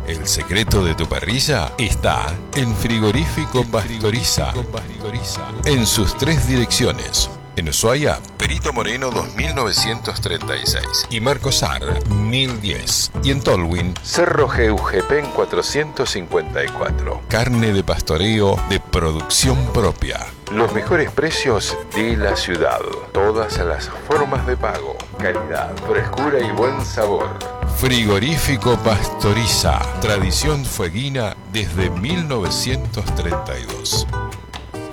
El secreto de tu parrilla está en Frigorífico Pastoriza. En sus 3 direcciones. En Ushuaia, Perito Moreno 2936 y Marcosar 1010. Y en Tolwyn, Cerro Geujepen 454. Carne de pastoreo de producción propia. Los mejores precios de la ciudad. Todas las formas de pago. Calidad, frescura y buen sabor. Frigorífico Pastoriza. Tradición fueguina desde 1932.